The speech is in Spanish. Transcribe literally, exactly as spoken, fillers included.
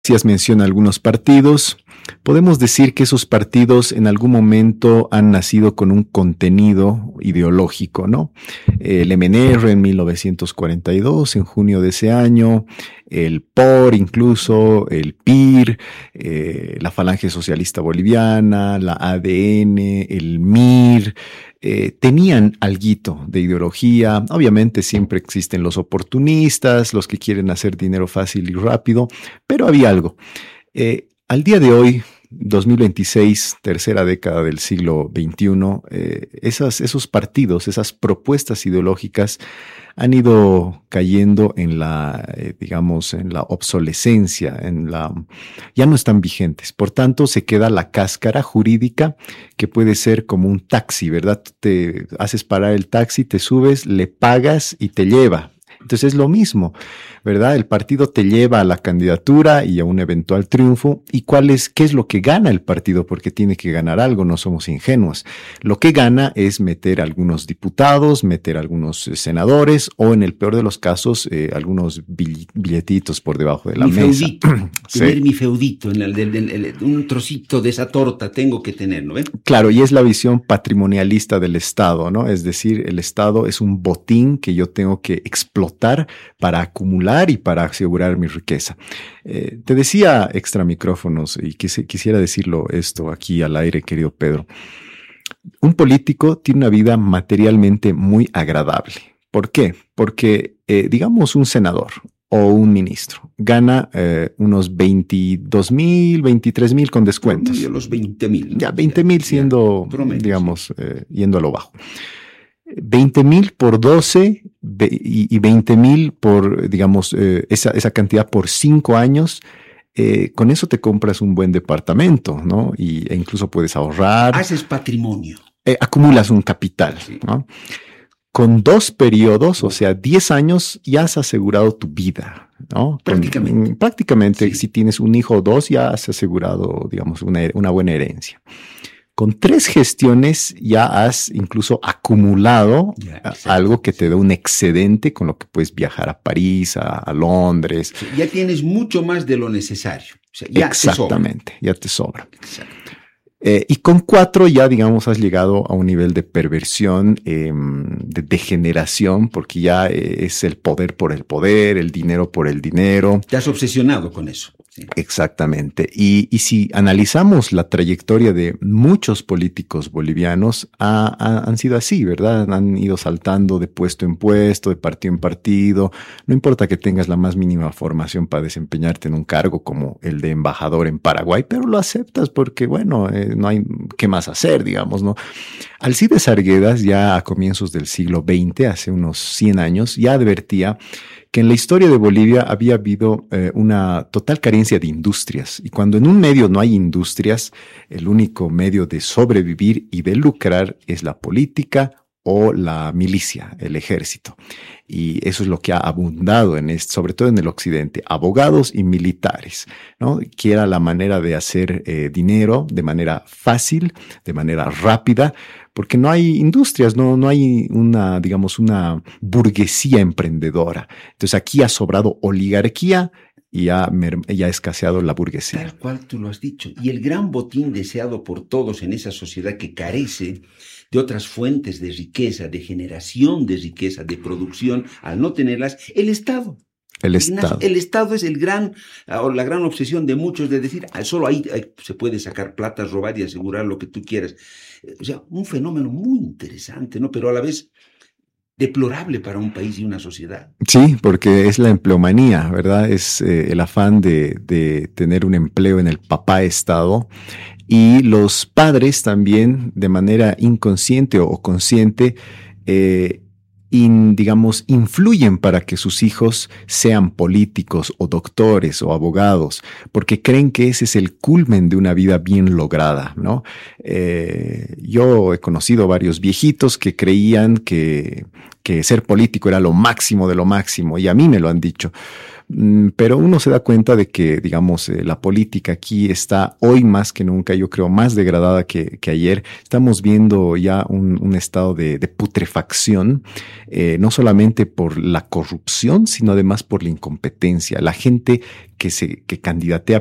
Hacías mención a algunos partidos. Podemos decir que esos partidos en algún momento han nacido con un contenido ideológico, ¿no? El M N R en mil novecientos cuarenta y dos, en junio de ese año, el P O R incluso, el P I R, eh, la Falange Socialista Boliviana, la A D N, el M I R, eh, tenían alguito de ideología. Obviamente siempre existen los oportunistas, los que quieren hacer dinero fácil y rápido, pero había algo. Eh, Al día de hoy, dos mil veintiséis, tercera década del siglo veintiuno, eh, esas, esos partidos, esas propuestas ideológicas han ido cayendo en la, eh, digamos, en la obsolescencia, en la, ya no están vigentes. Por tanto, se queda la cáscara jurídica que puede ser como un taxi, ¿verdad? Te haces parar el taxi, te subes, le pagas y te lleva. Entonces es lo mismo, ¿verdad? El partido te lleva a la candidatura y a un eventual triunfo. ¿Y cuál es, qué es lo que gana el partido? Porque tiene que ganar algo, no somos ingenuos. Lo que gana es meter algunos diputados, meter algunos eh, senadores o en el peor de los casos, eh, algunos billetitos por debajo de la mi mesa. Feudito, sí. Tener mi feudito, en el, el, el, el, un trocito de esa torta tengo que tener, ¿no ven? Claro, y es la visión patrimonialista del Estado, ¿no? Es decir, el Estado es un botín que yo tengo que explotar para acumular y para asegurar mi riqueza. Eh, te decía extra micrófonos y quis- quisiera decirlo esto aquí al aire, querido Pedro. Un político tiene una vida materialmente muy agradable. ¿Por qué? Porque, eh, digamos, un senador o un ministro gana eh, unos veintidós mil, veintitrés mil con descuentos. Promedio, los veinte mil. ¿No? Ya, veinte mil siendo, promedio, digamos, sí. eh, yendo a lo bajo. veinte mil por doce y veinte mil por, digamos, eh, esa, esa cantidad por cinco años. Eh, con eso te compras un buen departamento, ¿no? Y, e incluso puedes ahorrar. Haces patrimonio. Eh, acumulas un capital, sí. ¿No? Con dos periodos, o sea, diez años, ya has asegurado tu vida, ¿no? Prácticamente. Con, prácticamente, sí. Si tienes un hijo o dos, ya has asegurado, digamos, una, una buena herencia. Con tres gestiones ya has incluso acumulado yeah, algo que te da un excedente con lo que puedes viajar a París, a, a Londres. Sí, ya tienes mucho más de lo necesario. O sea, ya Exactamente, te sobra. ya te sobra. Exacto. Eh, y con cuatro ya, digamos, has llegado a un nivel de perversión, eh, de degeneración, porque ya eh, es el poder por el poder, el dinero por el dinero. Te has obsesionado con eso. Sí. Exactamente. Y, y si analizamos la trayectoria de muchos políticos bolivianos, ha, ha, han sido así, ¿verdad? Han ido saltando de puesto en puesto, de partido en partido. No importa que tengas la más mínima formación para desempeñarte en un cargo como el de embajador en Paraguay, pero lo aceptas porque, bueno, eh, no hay qué más hacer, digamos, ¿no? Alcides Arguedas, ya a comienzos del siglo veinte, hace unos cien años, ya advertía que en la historia de Bolivia había habido eh, una total carencia de industrias. Y cuando en un medio no hay industrias, el único medio de sobrevivir y de lucrar es la política o la milicia, el ejército. Y eso es lo que ha abundado, en este, sobre todo en el occidente, abogados y militares, ¿no? Que era la manera de hacer eh, dinero de manera fácil, de manera rápida, porque no hay industrias, no, no hay una, digamos, una burguesía emprendedora. Entonces aquí ha sobrado oligarquía y ha, ya ha escaseado la burguesía. Tal cual tú lo has dicho. Y el gran botín deseado por todos en esa sociedad que carece de otras fuentes de riqueza, de generación de riqueza, de producción, al no tenerlas, el Estado. El Estado. El Estado es el gran, o la gran obsesión de muchos de decir, solo ahí se puede sacar plata, robar y asegurar lo que tú quieras. O sea, un fenómeno muy interesante, ¿no? Pero a la vez deplorable para un país y una sociedad. Sí, porque es la empleomanía, ¿verdad? Es eh, el afán de, de tener un empleo en el papá Estado. Y los padres también, de manera inconsciente o consciente, eh, In, digamos, influyen para que sus hijos sean políticos o doctores o abogados, porque creen que ese es el culmen de una vida bien lograda, ¿no? Eh, yo he conocido varios viejitos que creían que, que ser político era lo máximo de lo máximo, y a mí me lo han dicho. Pero uno se da cuenta de que, digamos, eh, la política aquí está hoy más que nunca, yo creo, más degradada que, que ayer. Estamos viendo ya un, un estado de, de putrefacción, eh, no solamente por la corrupción, sino además por la incompetencia. La gente que se que candidatea